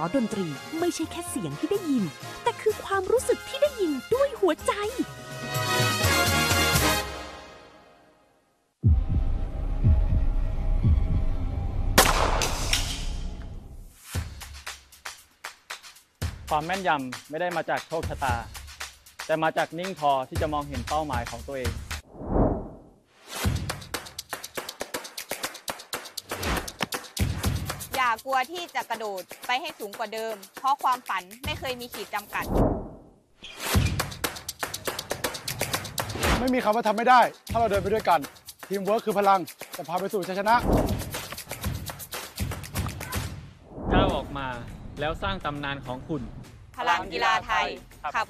ดนตรีไม่ใช่แค่เสียงที่ได้ยินแต่คือความรู้สึกที่ได้ยินด้วยหัวใจความแม่นยำไม่ได้มาจากโชคชะตาแต่มาจากนิ่งพอที่จะมองเห็นเป้าหมายของตัวเองอย่ากลัวที่จะกระโดดไปให้สูงกว่าเดิมเพราะความฝันไม่เคยมีขีดจำกัดไม่มีคำว่าทำไม่ได้ถ้าเราเดินไปด้วยกันทีมเวิร์คคือพลังจะพาไปสู่ชัยชนะก้าวออกมาแล้วสร้างตำนานของคุณพลังกีฬาไทยขับ